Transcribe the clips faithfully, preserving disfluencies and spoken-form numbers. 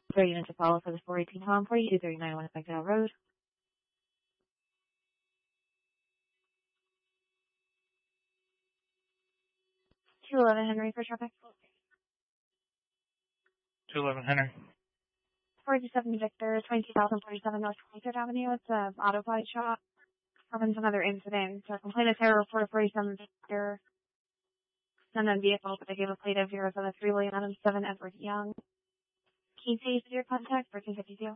Three units to follow for the four eighteen Tom forty two thirty nine West Bagdale Road. Two eleven Henry for traffic. two eleven Henry. forty-seven Victor, twenty-two thousand forty-seven North twenty-third Avenue. It's an auto body shop. Happens another incident. So complaint of terror for forty-seven Victor. Unknown vehicle, but they gave a plate of zeros on the three William Adams seven Edward Young. Can you say your contact? fourteen fifty-two.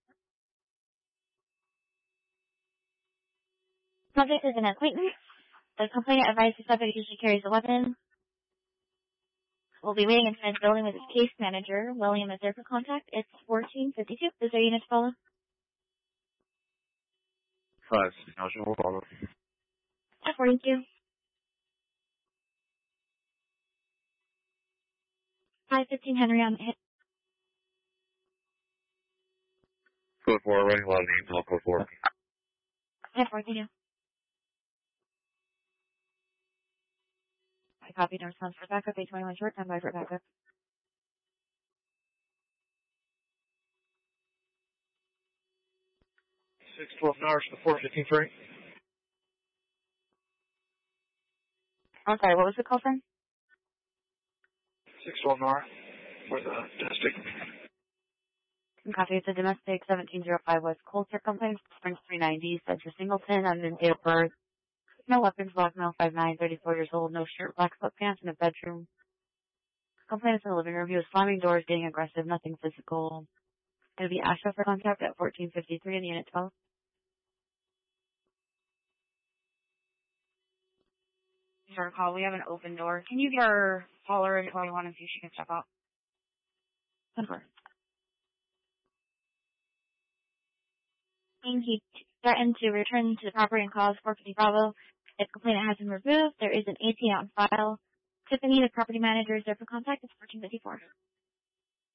Subject is an acquaintance. The complainant advised the subject usually carries a weapon. We'll be waiting inside the building with his case manager. William is there for contact. It's fourteen fifty-two. Is there a unit to follow? Five. National follow. forty-two. five fifteen Henry on the hit. Code four, running a lot of names, all code four. Yeah, forty-two. I copied our response for backup. eight twenty-one short time by for backup. six twelve North to four fifteen three. I'm sorry, what was the call from? six twelve North for the domestic. Copy. It's a domestic seventeen oh five West Coulter complaint. Springs three ninety. Cedric Singleton. I'm in date of birth. No weapons. Black male, five nine, thirty-four years old. No shirt. Black sweatpants in a bedroom. Complaints in the living room. He was slamming doors, getting aggressive. Nothing physical. It'll be Asheville for contact at fourteen fifty-three in unit twelve. Sure, call. We have an open door. Can you get our caller in twenty-one and see if she can step out? Confirm. He threatened to return to the property and cause four fifty Bravo. If complainant has been removed, there is an A T on file. Tiffany, the property manager, is there for contact. It's fourteen fifty-four.